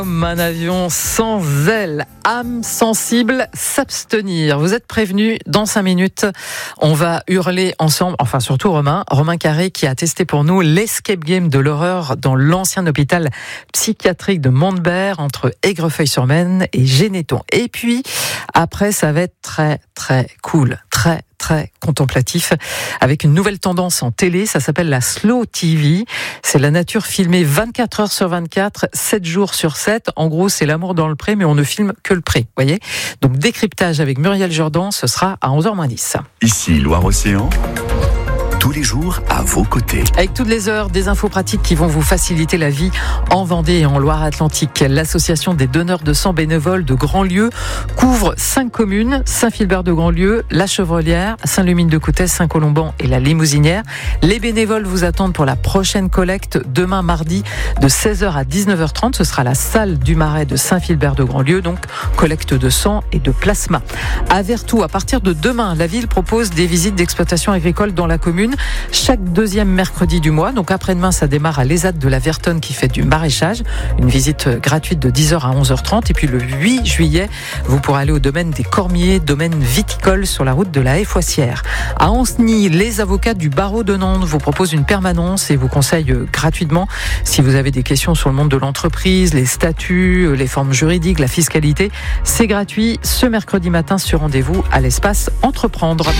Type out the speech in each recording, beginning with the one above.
Comme un avion sans ailes, âme sensible, s'abstenir. Vous êtes prévenus, dans 5 minutes, on va hurler ensemble, enfin surtout Romain Carré qui a testé pour nous l'escape game de l'horreur dans l'ancien hôpital psychiatrique de Montbert entre Aigrefeuille-sur-Maine et Généton. Et puis, après, ça va être très cool, très contemplatif, avec une nouvelle tendance en télé, ça s'appelle la Slow TV. C'est la nature filmée 24 heures sur 24, 7 jours sur 7. En gros, c'est l'amour dans le pré, mais on ne filme que le pré, voyez. Donc, décryptage avec Muriel Jourdan, ce sera à 11h-10. Ici, Loire-Océan. Tous les jours à vos côtés. Avec toutes les heures, des infos pratiques qui vont vous faciliter la vie en Vendée et en Loire-Atlantique. L'association des donneurs de sang bénévoles de Grandlieu couvre 5 communes, Saint-Philbert de Grandlieu, La Chevrolière, Saint-Lumine-de-Coutès, Saint-Colomban et la Limousinière. Les bénévoles vous attendent pour la prochaine collecte demain mardi de 16h à 19h30. Ce sera la salle du Marais de Saint-Philbert de Grandlieu, donc collecte de sang et de plasma. À Vertou, à partir de demain, la ville propose des visites d'exploitation agricole dans la commune. Chaque deuxième mercredi du mois, donc après-demain ça démarre à l'ESAT de la Vertonne qui fait du maraîchage, une visite gratuite de 10h à 11h30 et puis le 8 juillet vous pourrez aller au domaine des Cormiers, domaine viticole sur la route de la Haie-Foissière. À Ancenis, les avocats du barreau de Nantes vous proposent une permanence et vous conseillent gratuitement si vous avez des questions sur le monde de l'entreprise, les statuts, les formes juridiques, la fiscalité, c'est gratuit ce mercredi matin sur rendez-vous à l'espace Entreprendre.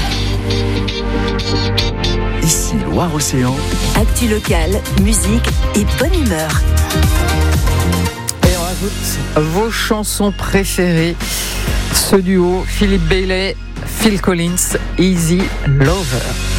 Ici, Loire-Océan. Actu locale, musique et bonne humeur. Et on rajoute vos chansons préférées. Ce duo, Philippe Bailey, Phil Collins, Easy Lover.